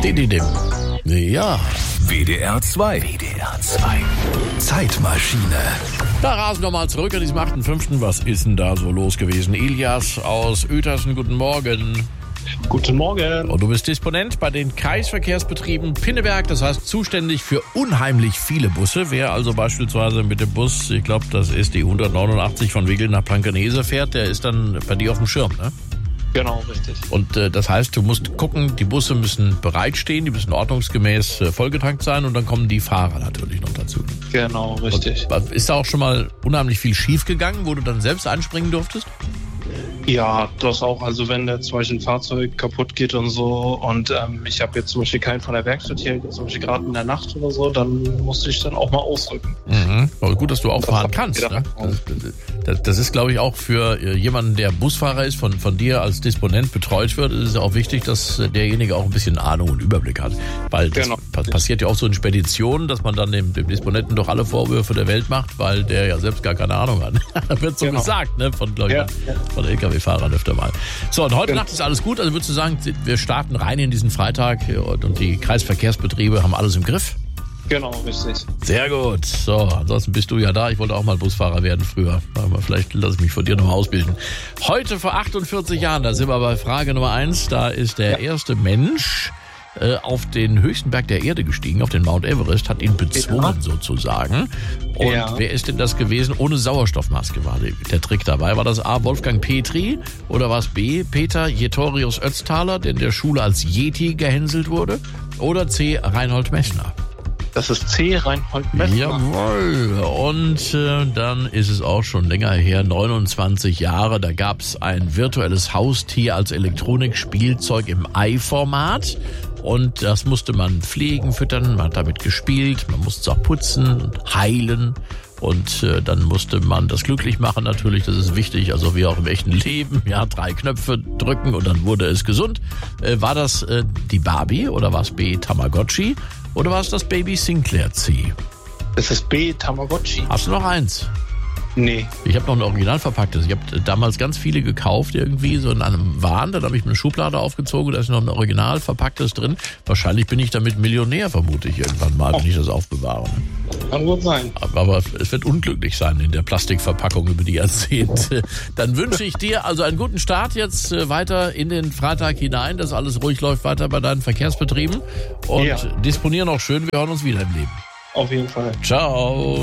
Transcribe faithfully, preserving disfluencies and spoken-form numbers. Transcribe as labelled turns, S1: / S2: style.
S1: Dididim. Ja.
S2: W D R zwei. W D R zwei. Zeitmaschine.
S1: Da rasen wir mal zurück an diesem achten fünften Was ist denn da so los gewesen? Elias aus Uetersen, guten Morgen.
S3: Guten Morgen.
S1: Und du bist Disponent bei den Kreisverkehrsbetrieben Pinneberg, das heißt zuständig für unheimlich viele Busse. Wer also beispielsweise mit dem Bus, ich glaube, das ist die hundertneunundachtzig von Wiggel nach Blankenese fährt, der ist dann bei dir auf dem Schirm, ne?
S3: Genau, richtig.
S1: Und äh, das heißt, du musst gucken, die Busse müssen bereitstehen, die müssen ordnungsgemäß äh, vollgetankt sein und dann kommen die Fahrer natürlich noch dazu.
S3: Genau, richtig.
S1: Und, ist da auch schon mal unheimlich viel schief gegangen, wo du dann selbst einspringen durftest?
S3: Ja, das auch. Also wenn jetzt zum Beispiel ein Fahrzeug kaputt geht und so und ähm, ich habe jetzt zum Beispiel keinen von der Werkstatt hier, zum Beispiel gerade in der Nacht oder so, dann musste ich dann auch mal ausrücken.
S1: Mhm. Aber gut, dass du auch
S3: das
S1: fahren kannst. Ne? Das, das, das ist, glaube ich, auch für jemanden, der Busfahrer ist, von, von dir als Disponent betreut wird, ist es auch wichtig, dass derjenige auch ein bisschen Ahnung und Überblick hat. Weil das
S3: genau.
S1: passiert ja auch so in Speditionen, dass man dann dem, dem Disponenten doch alle Vorwürfe der Welt macht, weil der ja selbst gar keine Ahnung hat. Da wird so
S3: genau. gesagt,
S1: ne, von, glaub ich, ja, ja. von L K W-Fahrern öfter mal. So, und heute genau. Nacht ist alles gut. Also würdest du sagen, wir starten rein in diesen Freitag und die Kreisverkehrsbetriebe haben alles im Griff?
S3: Genau, richtig.
S1: Sehr gut. So, ansonsten bist du ja da. Ich wollte auch mal Busfahrer werden früher. Aber vielleicht lasse ich mich von dir nochmal ausbilden. Heute vor achtundvierzig Jahren, da sind wir bei Frage Nummer eins. Da ist der ja. erste Mensch äh, auf den höchsten Berg der Erde gestiegen, auf den Mount Everest, hat ihn bezwungen ja. sozusagen. Und ja. wer ist denn das gewesen? Ohne Sauerstoffmaske war der Trick dabei. War das A. Wolfgang Petri oder war es B. Peter Jetorius Ötztaler, der in der Schule als Yeti gehänselt wurde? Oder C. Reinhold Messner?
S3: Das ist C. Reinhold Messner.
S1: Jawohl. Und äh, dann ist es auch schon länger her, neunundzwanzig Jahre. Da gab es ein virtuelles Haustier als Elektronikspielzeug im Ei-Format. Und das musste man pflegen, füttern, man hat damit gespielt, man musste es auch putzen, heilen. Und äh, dann musste man das glücklich machen natürlich, das ist wichtig, also wie auch im echten Leben. Ja, drei Knöpfe drücken und dann wurde es gesund. Äh, war das äh, die Barbie oder war es B. Tamagotchi oder war es das Baby Sinclair C?
S3: Das ist B. Tamagotchi.
S1: Hast du noch eins?
S3: Nee.
S1: Ich habe noch ein original verpacktes. Ich habe damals ganz viele gekauft irgendwie, so in einem Wahn. Dann habe ich mir eine Schublade aufgezogen, da ist noch ein original verpacktes drin. Wahrscheinlich bin ich damit Millionär, vermute ich irgendwann mal, oh. wenn ich das aufbewahre.
S3: Kann gut sein.
S1: Aber es wird unglücklich sein in der Plastikverpackung über die Jahrzehnte. Dann wünsche ich dir also einen guten Start jetzt weiter in den Freitag hinein, dass alles ruhig läuft weiter bei deinen Verkehrsbetrieben. Und ja. disponier noch schön, wir hören uns wieder im Leben.
S3: Auf jeden Fall.
S1: Ciao.